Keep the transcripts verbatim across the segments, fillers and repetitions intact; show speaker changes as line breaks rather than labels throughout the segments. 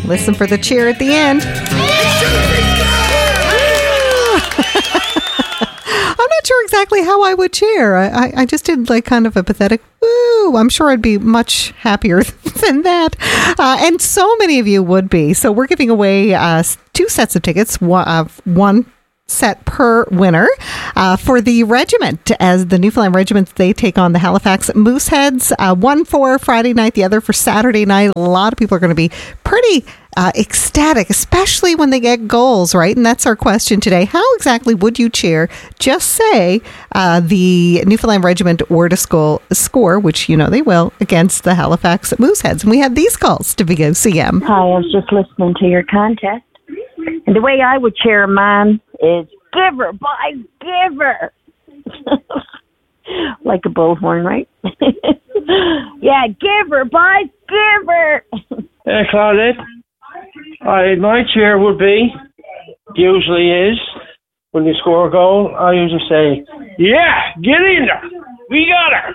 Listen for the cheer at the end. I'm not sure exactly how I would cheer. I, I, I just did like kind of a pathetic woo. I'm sure I'd be much happier than that. Uh, and so many of you would be. So we're giving away uh, two sets of tickets, one, uh, one set per winner uh, for the regiment, as the Newfoundland Regiment, they take on the Halifax Mooseheads, uh, one for Friday night, the other for Saturday night. A lot of people are going to be pretty uh, ecstatic, especially when they get goals, right? And that's our question today. How exactly would you cheer? Just say uh, the Newfoundland Regiment were to score, score, which you know they will, against the Halifax Mooseheads. And we have these calls to V O C M.
Hi, I was just listening to your contest. And the way I would cheer a man is give her, by give her. Like a bullhorn, right? Yeah, give her, by give her.
Hey, Claudette. I, my cheer would be, usually is, when you score a goal, I usually say, yeah, get in there. We got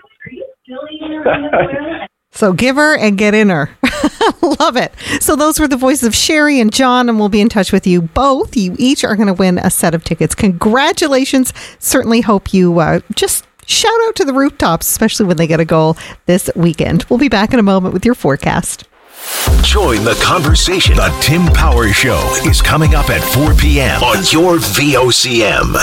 her.
So give her and get in her. Love it. So those were the voices of Sherry and John, and we'll be in touch with you both. You each are going to win a set of tickets. Congratulations. Certainly hope you uh, just shout out to the rooftops, especially when they get a goal this weekend. We'll be back in a moment with your forecast.
Join the conversation. The Tim Power Show is coming up at four p.m. on your V O C M.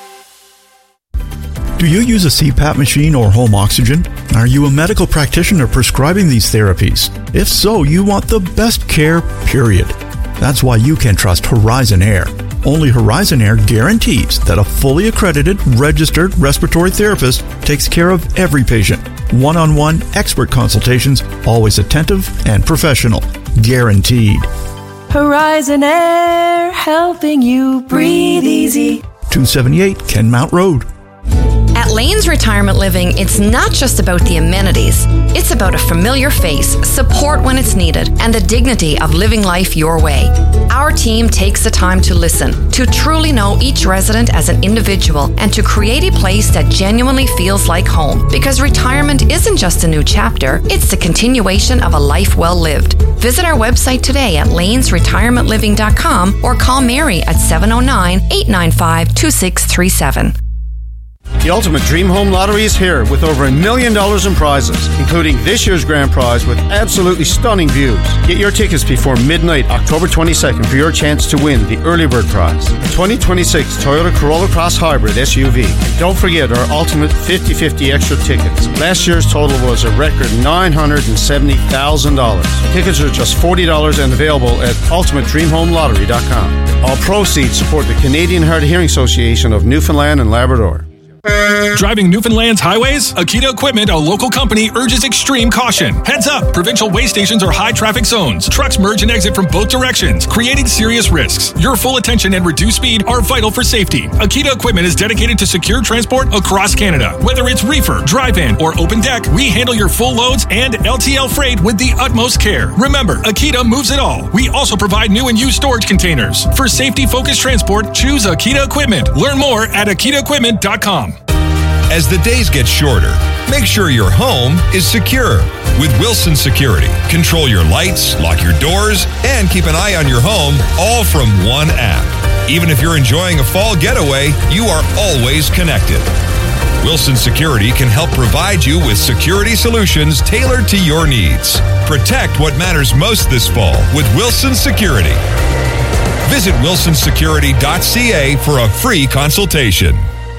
Do you use a C PAP machine or home oxygen? Are you a medical practitioner prescribing these therapies? If so, you want the best care, period. That's why you can trust Horizon Air. Only Horizon Air guarantees that a fully accredited, registered respiratory therapist takes care of every patient. One-on-one expert consultations, always attentive and professional. Guaranteed.
Horizon Air, helping you breathe easy.
two seventy-eight Kenmount Road.
At Lane's Retirement Living, it's not just about the amenities. It's about a familiar face, support when it's needed, and the dignity of living life your way. Our team takes the time to listen, to truly know each resident as an individual, and to create a place that genuinely feels like home. Because retirement isn't just a new chapter, it's the continuation of a life well lived. Visit our website today at lanes retirement living dot com or call Mary at seven oh nine, eight nine five, two six three seven.
The Ultimate Dream Home Lottery is here with over a million dollars in prizes, including this year's grand prize with absolutely stunning views. Get your tickets before midnight, October twenty-second, for your chance to win the early bird prize, the twenty twenty-six Toyota Corolla Cross Hybrid S U V. And don't forget our Ultimate fifty-fifty extra tickets. Last year's total was a record nine hundred seventy thousand dollars. Tickets are just forty dollars and available at ultimate dream home lottery dot com. All proceeds support the Canadian Hard of Hearing Association of Newfoundland and Labrador.
Driving Newfoundland's highways? Akita Equipment, a local company, urges extreme caution. Heads up! Provincial way stations are high traffic zones. Trucks merge and exit from both directions, creating serious risks. Your full attention and reduced speed are vital for safety. Akita Equipment is dedicated to secure transport across Canada. Whether it's reefer, drive-in, or open deck, we handle your full loads and L T L freight with the utmost care. Remember, Akita moves it all. We also provide new and used storage containers. For safety-focused transport, choose Akita Equipment. Learn more at akita equipment dot com.
As the days get shorter, make sure your home is secure. With Wilson Security, control your lights, lock your doors, and keep an eye on your home, all from one app. Even if you're enjoying a fall getaway, you are always connected. Wilson Security can help provide you with security solutions tailored to your needs. Protect what matters most this fall with Wilson Security. Visit wilson security dot c a for a free consultation.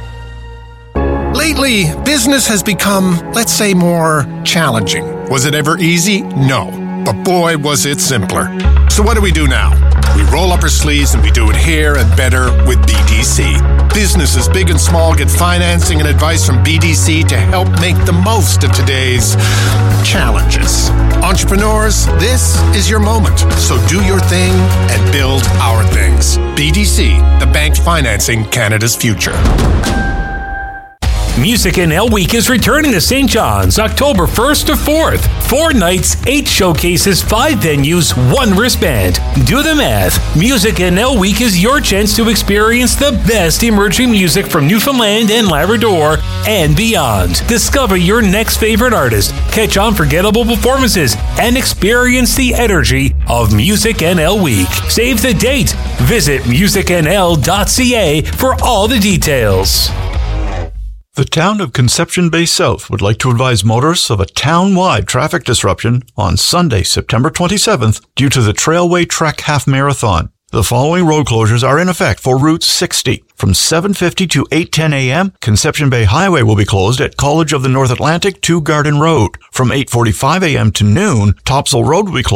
Lately, business has become, let's say, more challenging. Was it ever easy? No. But boy, was it simpler. So what do we do now? We roll up our sleeves and we do it here and better with B D C. Businesses big and small get financing and advice from B D C to help make the most of today's challenges. Entrepreneurs, this is your moment. So do your thing and build our things. B D C, the bank financing Canada's future.
Music N L Week is returning to Saint John's October first to fourth. Four nights, eight showcases, five venues, one wristband. Do the math. Music N L Week is your chance to experience the best emerging music from Newfoundland and Labrador and beyond. Discover your next favorite artist, catch unforgettable performances, and experience the energy of Music N L Week. Save the date. Visit music n l dot c a for all the details.
The town of Conception Bay South would like to advise motorists of a town-wide traffic disruption on Sunday, September twenty-seventh, due to the Trailway Trek Half Marathon. The following road closures are in effect for Route sixty. From seven fifty to eight ten a.m., Conception Bay Highway will be closed at College of the North Atlantic to Garden Road. From eight forty-five a.m. to noon, Topsail Road will be closed